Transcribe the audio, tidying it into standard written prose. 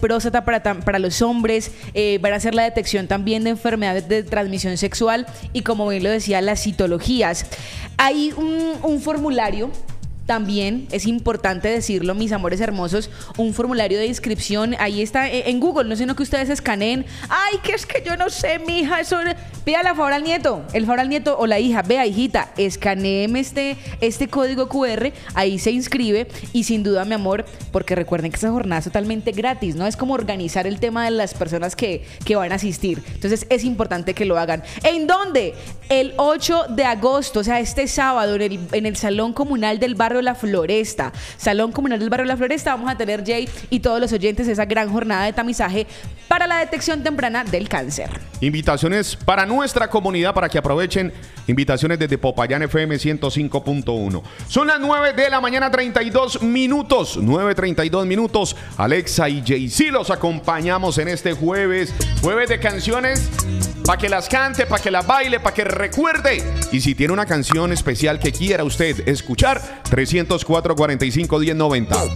próstata para los hombres, van a hacer la detección también de enfermedades de transmisión sexual y, como bien lo decía, las citologías. Hay un formulario. También es importante decirlo, mis amores hermosos, un formulario de inscripción, ahí está en Google, no sé, no que ustedes escaneen. Ay, que es que yo no sé, mija, eso. Pídale el favor al nieto o la hija, vea, hijita, escaneeme este código QR, ahí se inscribe y sin duda, mi amor, porque recuerden que esta jornada es totalmente gratis, ¿no? Es como organizar el tema de las personas que van a asistir. Entonces es importante que lo hagan. ¿En dónde? El 8 de agosto, o sea, este sábado, en el Salón Comunal del Barrio La Floresta. Salón Comunal del Barrio La Floresta, vamos a tener, Jay, y todos los oyentes, esa gran jornada de tamizaje para la detección temprana del cáncer. Invitaciones para nuestra comunidad para que aprovechen. Invitaciones desde Popayán FM 105.1. Son las 9 de la mañana, 32 minutos. 9:32 minutos. Alexa y Jay-Z los acompañamos en este jueves. Jueves de canciones para que las cante, para que las baile, para que recuerde. Y si tiene una canción especial que quiera usted escuchar, 304-45-1090.